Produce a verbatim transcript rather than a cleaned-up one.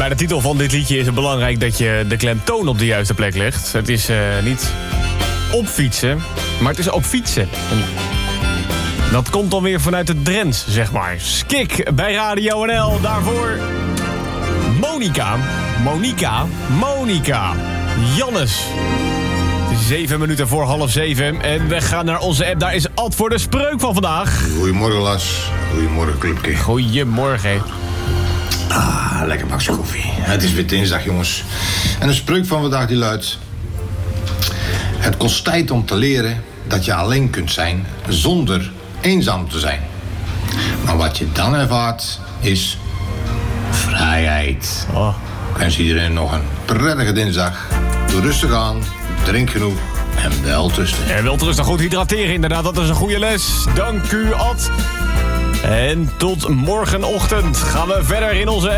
bij de titel van dit liedje is het belangrijk dat je de klemtoon op de juiste plek legt. Het is uh, niet op fietsen, maar het is op fietsen. En dat komt dan weer vanuit het Drents, zeg maar. Skik bij Radio N L. Daarvoor Monica. Monica. Monica. Jannes. Zeven minuten voor half zeven. En we gaan naar onze app. Daar is Ad voor de spreuk van vandaag. Goedemorgen, Las. Goedemorgen, clubje. Goedemorgen. Ah, lekker bakje koffie. Het is weer dinsdag, jongens. En de spreuk van vandaag die luidt: het kost tijd om te leren dat je alleen kunt zijn zonder eenzaam te zijn. Maar wat je dan ervaart is vrijheid. Oh. Ik wens iedereen nog een prettige dinsdag. Doe rustig aan, drink genoeg en wel rusten. En wel rustig goed hydrateren, inderdaad. Dat is een goede les. Dank u, Ad. En tot morgenochtend gaan we verder in onze